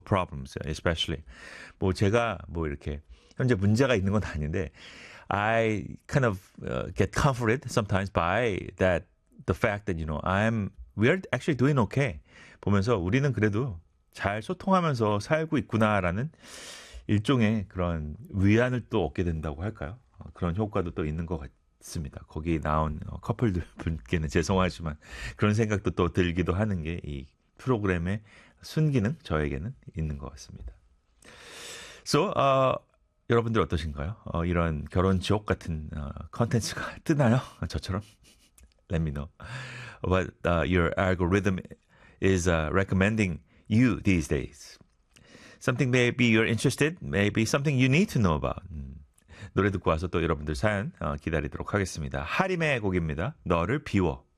problems, especially. 뭐 제가 뭐 이렇게 현재 문제가 있는 건 아닌데, I kind of get comforted sometimes by the fact that we're actually doing okay. 보면서 우리는 그래도 잘 소통하면서 살고 있구나라는 일종의 그런 위안을 또 얻게 된다고 할까요? 그런 효과도 또 있는 것 같습니다. 거기 나온 커플들 분께는 죄송하지만 그런 생각도 또 들기도 하는 게 이 프로그램의 순기능 저에게는 있는 것 같습니다. So, 여러분들 어떠신가요? 이런 결혼 지옥 같은 컨텐츠가 뜨나요? 저처럼? Let me know what your algorithm is recommending you these days. Something maybe you're interested, maybe something you need to know about. 노래 듣고 와서 또 여러분들 사연 기다리도록 하겠습니다. 하림의 곡입니다. 너를 비워.